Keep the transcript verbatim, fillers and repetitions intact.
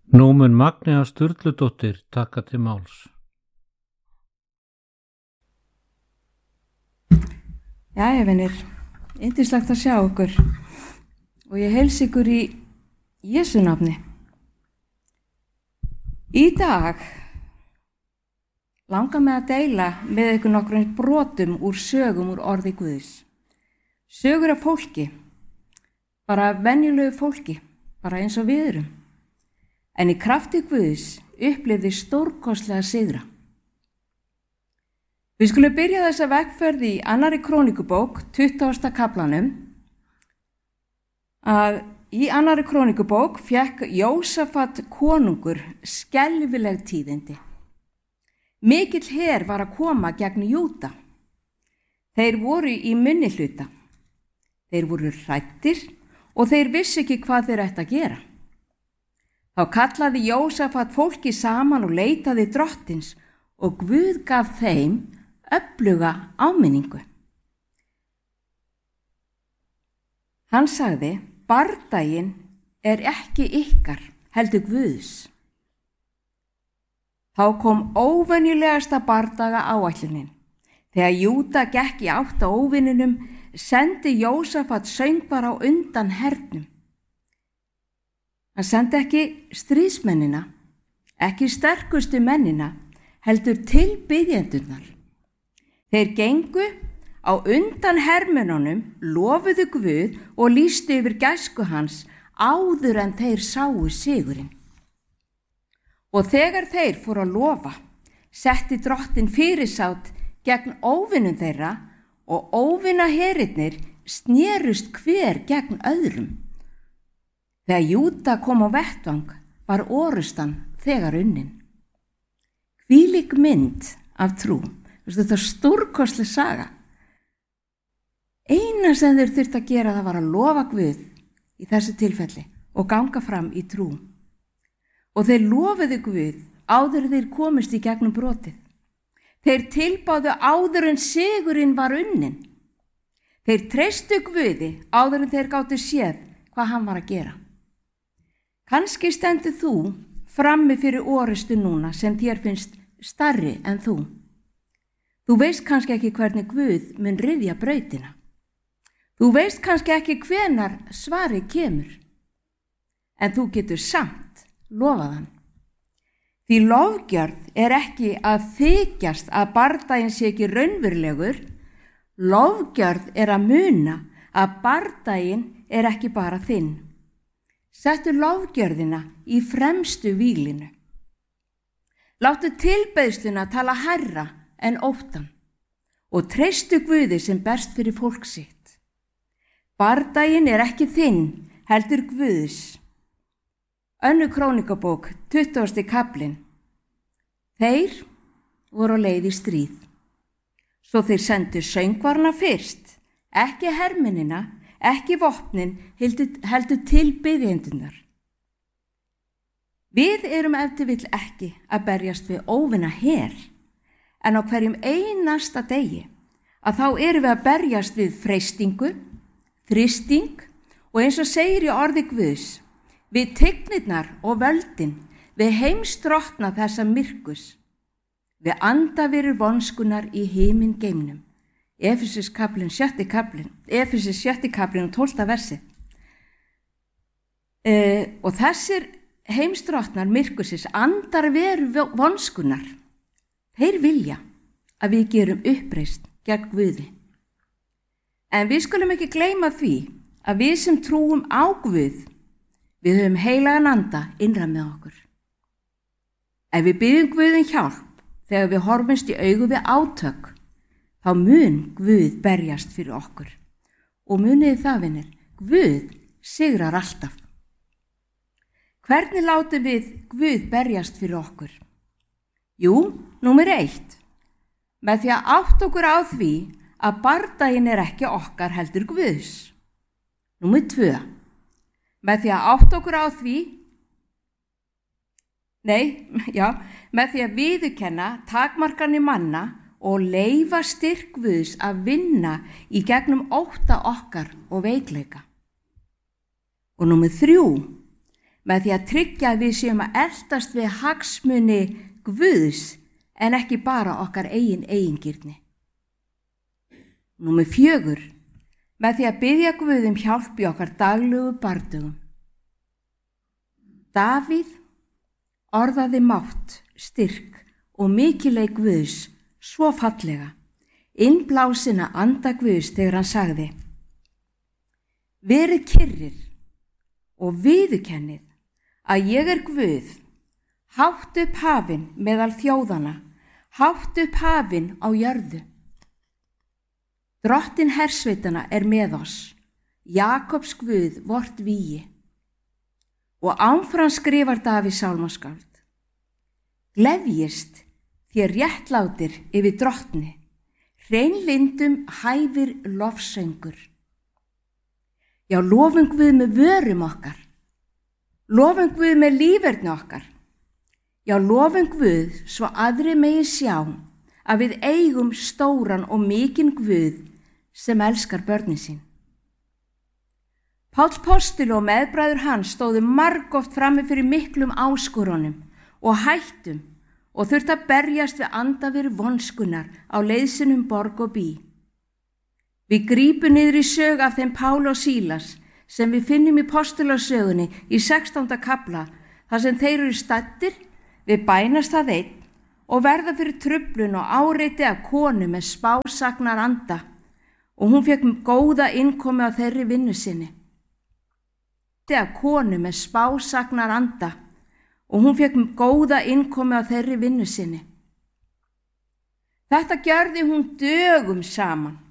Nú mun Magnea Sturludóttir taka til máls. Jæja, vinir, yndislegt að sjá ykkur og ég heilsa ykkur í Jesú nafni. Í dag langar mig að deila með ykkur nokkrum brotum úr sögum úr orði Guðs. Sögur af fólki, bara venjulegu fólki, bara eins og við erum. En í krafti Guðs upplifði stórkostlega sigra. Við skulum byrja þessa vegferð í annarri krónikubók, tuttugasta kaflanum, að í annarri krónikubók fékk Jósafat konungur skelfileg tíðindi. Mikill her var að koma gegn Júda. Þeir voru í minnihluta. Þeir voru hræddir og þeir vissi ekki hvað þeir ættu að gera. Þá kallaði Jósafat fólki saman og leitaði drottins og Guð gaf þeim öfluga áminningu. Hann sagði, bardaginn er ekki ykkar, heldur Guðs. Þá kom óvenjulegasta bardaga áætlunin. Þegar Júda gekk í átt á óvininum, sendi Jósafat söngvar á undan hernum. Hann sendi ekki stríðsmennina, ekki sterkustu mennina, heldur tilbiðjendurnar. Þeir gengu á undan hermennunum, lofuðu Guð og lýstu yfir gæsku hans áður en þeir sáu sigurinn. Og þegar þeir fóru að lofa, setti drottinn fyrirsát gegn óvinum þeirra og óvinaherinnir snerust hver gegn öðrum. Þegar Júda kom á vettvang var orustan þegar unnin. Hvílík mynd af trú. Þetta er stórkostleg saga. Eina sem þeir þurftu að gera það var að lofa Guð í þessu tilfelli og ganga fram í trú. Og þeir lofuðu Guð áður þeir komist í gegnum brotið. Þeir tilbáðu áður en sigurinn var unnin. Þeir treystu Guði áður en þeir gátu séð hvað hann var að gera. Kannski stendur þú frammi fyrir orustu núna sem þér finnst stærri en þú. Þú veist kannski ekki hvernig Guð mun ryðja brautina. Þú veist kannski ekki hvenar svarið kemur. En þú getur samt lofað hann. Því lofgjörð er ekki að þykjast að bardaginn sé ekki raunverulegur. Lofgjörð er að muna að bardaginn er ekki bara þinn. Settu lofgjörðina í fremstu víglinu. Láttu tilbeiðsluna tala hærra en óttan og treystu Guði sem berst fyrir fólk sitt. Bardaginn er ekki þinn, heldur Guðs. Önnur krónikabók, tuttugasti kaflinn. Þeir voru á leið í stríð. Svo þeir sendu söngvarna fyrst, ekki hermennina, ekki vopnin, heldur, heldur tilbiðjendunar. Við erum ef til vill ekki að berjast við óvina her, en á hverjum einasta degi að þá erum við að berjast við freistingu, þrýsting og eins og segir í orði Guðs, við tignirnar og völdin, við heimsdrottna þessa myrkus, við andaverir vonskunar í himin geimnum. Efesus kaflinn, sjötti kaflinn, Efesus sjötti kaflinn og tólfta versi. E, og þessir heimsdrottnar myrkusins andar veru vonskunar. Þeir vilja að við gerum uppreist gegn Guði. En við skulum ekki gleyma því að við sem trúum á Guð, við höfum heilagan anda innra með okkur. Ef við byggjum Guðin hjálp þegar við horfumst í augu við átök, þá mun Guð berjast fyrir okkur. Og muniði það, vinir, Guð sigrar alltaf. Hvernig látum við Guð berjast fyrir okkur? Jú, númer eitt. Með því að átt okkur á því að bardaginn er ekki okkar heldur Guðs. Númer tvö. Með því að átt okkur á því, nei, já, með því að viðurkenna takmarkanir manna og leyfa styrk Guðs að vinna í gegnum ótta okkar og veikleika. Og númer þrjú, með því að tryggja að við séum að eltast við hagsmuni Guðs en ekki bara okkar eigin eigingirni. Númer fjögur, með því að biðja Guð um hjálp í okkar daglegu bardögum. Davíð orðaði mátt, styrk og mikilvæg Guðs svo fallega, innblásina anda Guðs þegar hann sagði: Verið kyrrir og viðurkennið að ég er Guð, hátt upp hafin meðal þjóðana, hátt upp hafin á jörðu. Drottinn hersveitana er með oss, Jakobs Guð vort vígi. Og áfram skrifar Davíð sálmaskáld: Gleðjist þér réttlátir yfir drottni, hreinlyndum hæfir lofsöngur. Já, lofum Guð með vörum okkar, lofum Guð með líferni okkar. Já, lofum Guð svo aðri megi sjá að við eigum stóran og mikinn Guð sem elskar börnin sín. Páll postuli og meðbræður hans stóðu margoft frammi fyrir miklum áskorunum og hættum og þurfti að berjast við andavir vonskunar á leiðsinum borg og bí. Við grípum niður í sög af þeim Páli og Sílas sem við finnum í postulasögunni í sextánda kafla, þar sem þeir eru staddir við bænastað einn og verða fyrir truflun og áreiti af konu með spásagnar anda, og hún fékk góða innkomi á þeirri vinnu sinni. Af konu með spásagnar anda, og hún fékk góða innkomi á þeirri vinnu sinni. Þetta gjörði hún dögum saman.